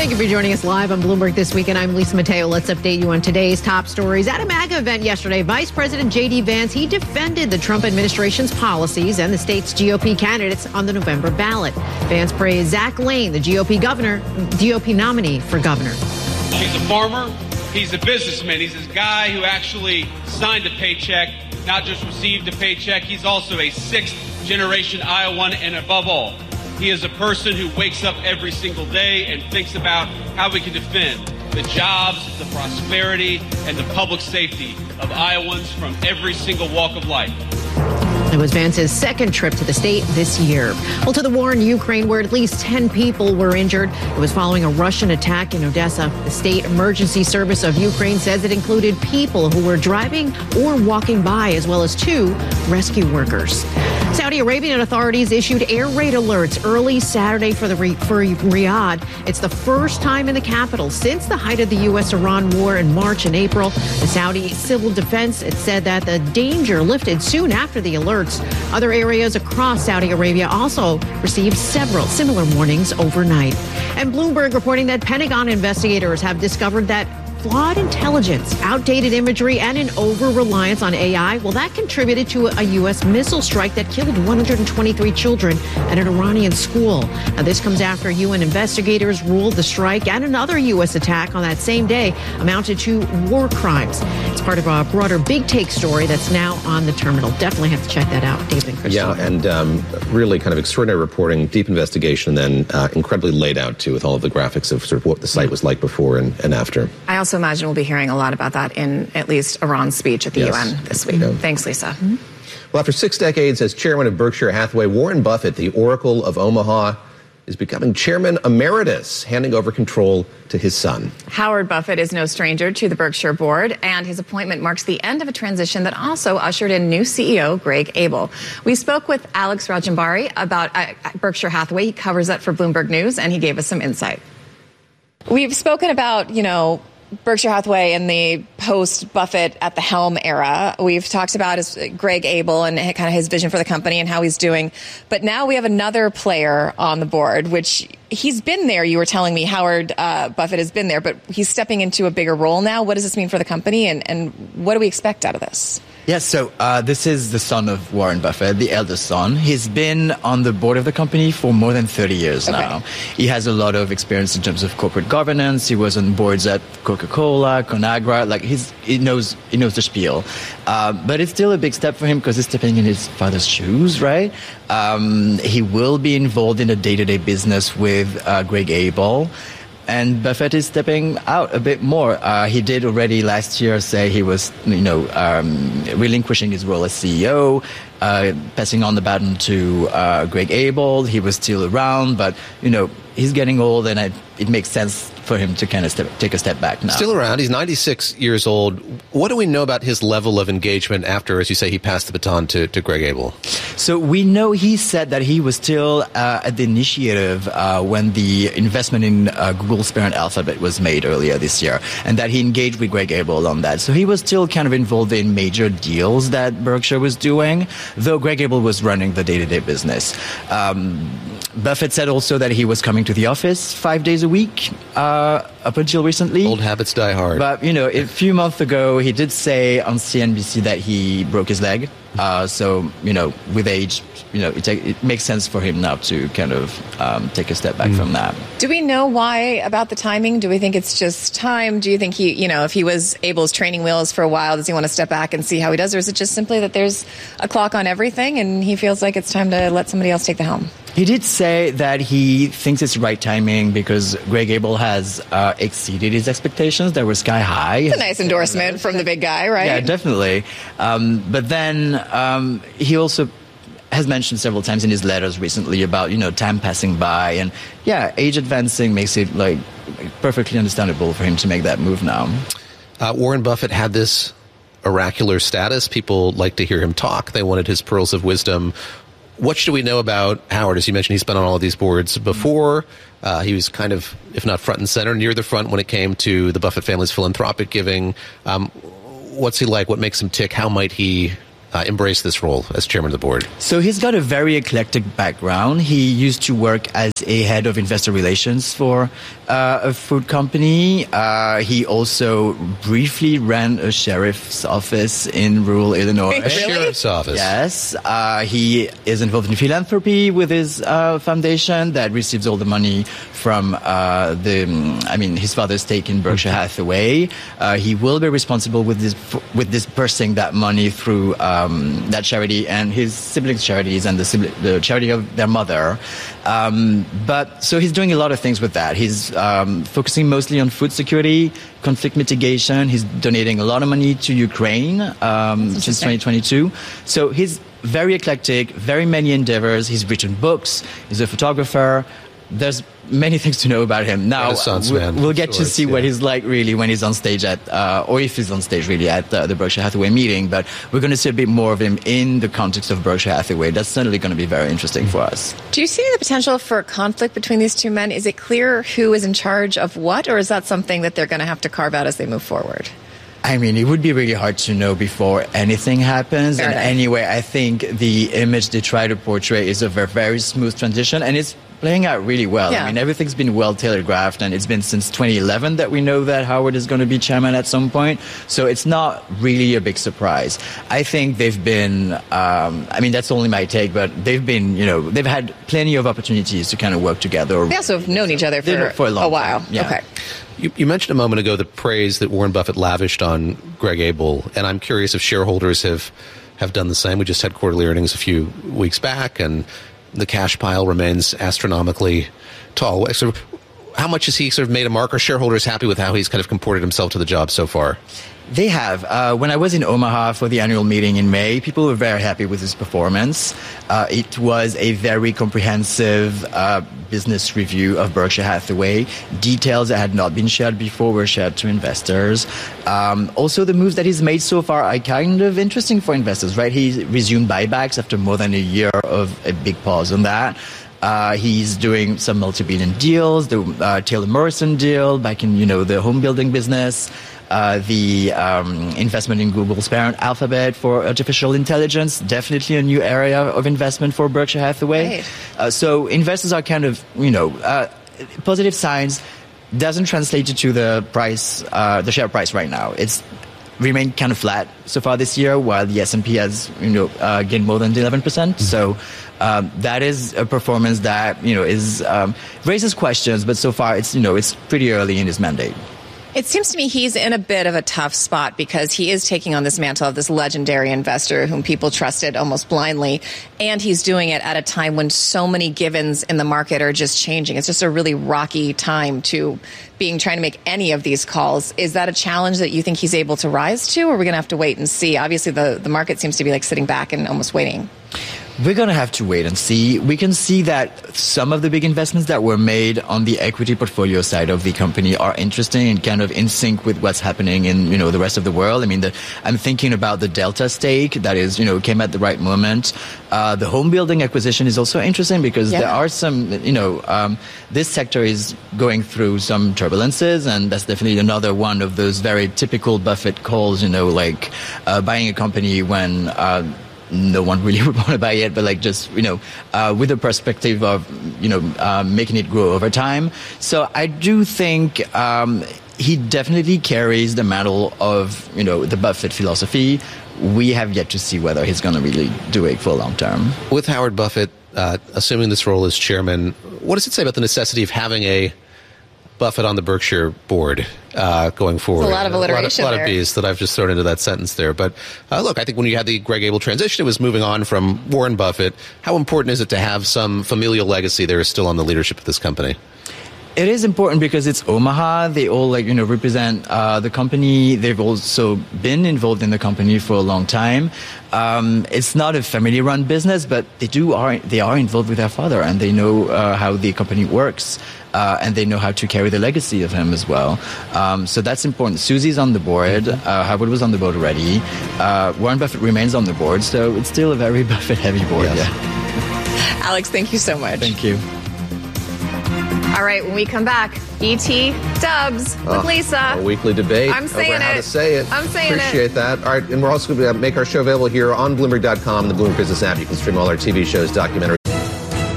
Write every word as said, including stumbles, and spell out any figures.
Thank you for joining us live on Bloomberg This Weekend. I'm Lisa Mateo. Let's update you on today's top stories. At a MAGA event yesterday, Vice President J D. Vance, he defended the Trump administration's policies and the state's G O P candidates on the November ballot. Vance praised Zach Lane, the G O P governor, G O P nominee for governor. He's a farmer. He's a businessman. He's a guy who actually signed a paycheck, not just received a paycheck. He's also a sixth generation Iowan, and above all, he is a person who wakes up every single day and thinks about how we can defend the jobs, the prosperity, and the public safety of Iowans from every single walk of life. It was Vance's second trip to the state this year. Well, to the war in Ukraine, where at least ten people were injured. It was following a Russian attack in Odessa. The State Emergency Service of Ukraine says it included people who were driving or walking by, as well as two rescue workers. Saudi Arabian authorities issued air raid alerts early Saturday for the for Riyadh. It's the first time in the capital since the height of the U S Iran war in March and April. The Saudi Civil Defense, it said that the danger lifted soon after the alerts. Other areas across Saudi Arabia also received several similar warnings overnight. And Bloomberg reporting that Pentagon investigators have discovered that flawed intelligence, outdated imagery, and an over-reliance on A I, well, that contributed to a U S missile strike that killed one hundred twenty-three children at an Iranian school. Now, this comes after U N investigators ruled the strike and another U S attack on that same day amounted to war crimes. It's part of a broader big take story that's now on the terminal. Definitely have to check that out, David and Chris. Yeah, and um, really kind of extraordinary reporting, deep investigation, and then uh, incredibly laid out, too, with all of the graphics of sort of what the site was like before and, and after. I also imagine we'll be hearing a lot about that in at least Iran's speech at the yes. U N this week. Yeah. Thanks, Lisa. Mm-hmm. Well, after six decades as chairman of Berkshire Hathaway, Warren Buffett, the Oracle of Omaha, is becoming chairman emeritus, handing over control to his son. Howard Buffett is no stranger to the Berkshire board, and his appointment marks the end of a transition that also ushered in new C E O Greg Abel. We spoke with Alex Rajambari about uh, Berkshire Hathaway. He covers that for Bloomberg News, and he gave us some insight. We've spoken about, you know, Berkshire Hathaway in the post-Buffett at the helm era. We've talked about his, Greg Abel and kind of his vision for the company and how he's doing. But now we have another player on the board, which he's been there. You were telling me Howard uh, Buffett has been there, but he's stepping into a bigger role now. What does this mean for the company, and, and what do we expect out of this? Yes, so uh, this is the son of Warren Buffett, the eldest son. He's been on the board of the company for more than thirty years okay. now. He has a lot of experience in terms of corporate governance. He was on boards at Coca-Cola, Conagra. Like he's, he knows he knows the spiel. Uh, but it's still a big step for him because he's stepping in his father's shoes, right? Um, he will be involved in the day-to-day business with uh, Greg Abel. And Buffett is stepping out a bit more. Uh, he did already last year say he was, you know, um, relinquishing his role as C E O, uh, passing on the baton to uh, Greg Abel. He was still around, but, you know, he's getting old, and I, it makes sense for him to kind of step, take a step back now. Still around. He's ninety-six years old. What do we know about his level of engagement after, as you say, he passed the baton to, to Greg Abel? So we know he said that he was still uh, at the initiative uh, when the investment in uh, Google's parent Alphabet was made earlier this year, and that he engaged with Greg Abel on that. So he was still kind of involved in major deals that Berkshire was doing, though Greg Abel was running the day-to-day business. Um, Buffett said also that he was coming to the office five days a week uh, up until recently. Old habits die hard. But, you know, a few months ago, he did say on C N B C that he broke his leg. Uh, so, you know, with age, you know, it, it makes sense for him now to kind of um, take a step back mm. from that. Do we know why about the timing? Do we think it's just time? Do you think he, you know, if he was Abel's training wheels for a while, does he want to step back and see how he does? Or is it just simply that there's a clock on everything and he feels like it's time to let somebody else take the helm? He did say that he thinks it's the right timing because Greg Abel has uh, exceeded his expectations. They were sky high. It's a nice endorsement from the big guy, right? Yeah, definitely. Um, but then um, he also has mentioned several times in his letters recently about, you know, time passing by. And, yeah, age advancing makes it, like, perfectly understandable for him to make that move now. Uh, Warren Buffett had this oracular status. People like to hear him talk. They wanted his pearls of wisdom. What should we know about Howard? As you mentioned, he's been on all of these boards before. Uh, he was kind of, if not front and center, near the front when it came to the Buffett family's philanthropic giving. Um, what's he like? What makes him tick? How might he uh, embrace this role as chairman of the board? So he's got a very eclectic background. He used to work as a head of investor relations for uh, a food company. Uh, he also briefly ran a sheriff's office in rural Illinois. A sheriff's office? Yes. Uh, he is involved in philanthropy with his uh, foundation that receives all the money from uh, the, I mean, his father's stake in Berkshire Hathaway. Uh, he will be responsible with this, with dispersing that money through um, that charity and his siblings' charities and the, sibling, the charity of their mother. Um, but so he's doing a lot of things with that. He's um, focusing mostly on food security, conflict mitigation. He's donating a lot of money to Ukraine um, since twenty twenty-two. So he's very eclectic, very many endeavors. He's written books. He's a photographer. There's many things to know about him. Now, we'll, we'll get to see yeah. what he's like really when he's on stage at, uh, or if he's on stage really at uh, the Berkshire Hathaway meeting. But we're going to see a bit more of him in the context of Berkshire Hathaway. That's certainly going to be very interesting for us. Do you see the potential for conflict between these two men? Is it clear who is in charge of what, or is that something that they're going to have to carve out as they move forward? I mean, it would be really hard to know before anything happens. Fair and enough. Anyway, I think the image they try to portray is a very, very smooth transition, and it's playing out really well. Yeah. I mean, everything's been well telegraphed, and it's been since twenty eleven that we know that Howard is going to be chairman at some point. So it's not really a big surprise. I think they've been, um, I mean, that's only my take, but they've been, you know, they've had plenty of opportunities to kind of work together. They also have known each other for, for a, long a while. Time. Yeah. Okay. You, you mentioned a moment ago the praise that Warren Buffett lavished on Greg Abel, and I'm curious if shareholders have, have done the same. We just had quarterly earnings a few weeks back, and the cash pile remains astronomically tall. So how much has he sort of made a mark? Are shareholders happy with how he's kind of comported himself to the job so far? They have. Uh, when I was in Omaha for the annual meeting in May, people were very happy with his performance. Uh, it was a very comprehensive uh, business review of Berkshire Hathaway. Details that had not been shared before were shared to investors. Um, also, the moves that he's made so far are kind of interesting for investors, right? He resumed buybacks after more than a year of a big pause on that. Uh, he's doing some multi-billion deals, the uh, Taylor Morrison deal back in, you know, the home building business. Uh, the um, investment in Google's parent Alphabet for artificial intelligence, definitely a new area of investment for Berkshire Hathaway. Right. Uh, so investors are kind of, you know, uh, positive signs. Doesn't translate to the price, uh, the share price right now. It's remained kind of flat so far this year, while the S and P has, you know, uh, gained more than eleven percent. Mm-hmm. So um, that is a performance that, you know, is um, raises questions. But so far, it's, you know, it's pretty early in his mandate. It seems to me he's in a bit of a tough spot because he is taking on this mantle of this legendary investor whom people trusted almost blindly, and he's doing it at a time when so many givens in the market are just changing. It's just a really rocky time to being trying to make any of these calls. Is that a challenge that you think he's able to rise to, or are we going to have to wait and see? Obviously, the, the market seems to be like sitting back and almost waiting. We're going to have to wait and see. We can see that some of the big investments that were made on the equity portfolio side of the company are interesting and kind of in sync with what's happening in, you know, the rest of the world. I mean, the, I'm thinking about the Delta stake that is, you know, came at the right moment. Uh, the home building acquisition is also interesting because yeah. there are some, you know, um, this sector is going through some turbulences, and that's definitely another one of those very typical Buffett calls, you know, like uh, buying a company when uh, no one really would want to buy it, but like just, you know, uh, with the perspective of, you know, uh, making it grow over time. So I do think um, he definitely carries the mantle of, you know, the Buffett philosophy. We have yet to see whether he's going to really do it for long term. With Howard Buffett uh, assuming this role as chairman, what does it say about the necessity of having a Buffett on the Berkshire board uh, going forward? It's a lot of alliteration A lot of, lot there. of B's that I've just thrown into that sentence there. But uh, look, I think when you had the Greg Abel transition, it was moving on from Warren Buffett. How important is it to have some familial legacy there still on the leadership of this company? It is important because it's Omaha. They all, like, you know, represent uh, the company. They've also been involved in the company for a long time. Um, it's not a family-run business, but they do are they are involved with their father, and they know uh, how the company works, uh, and they know how to carry the legacy of him as well. Um, so that's important. Susie's on the board. Uh, Howard was on the board already. Uh, Warren Buffett remains on the board, so it's still a very Buffett-heavy board. Yes. Yeah. Alex, thank you so much. Thank you. All right, when we come back, E T Dubs with Oh, Lisa. A weekly debate I'm saying over how it. to say it. I'm saying it. Appreciate that. All right, and we're also going to make our show available here on Bloomberg dot com and the Bloomberg Business app. You can stream all our T V shows, documentaries,